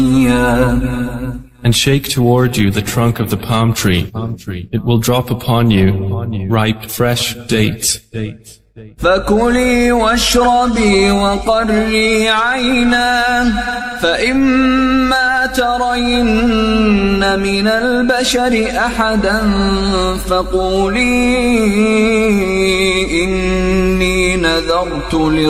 And shake toward you the trunk of the palm tree. It will drop upon you ripe, fresh dates. فكلي واشربي وقري عينا فإما ترين من البشر أحدا فقولي إني نذرت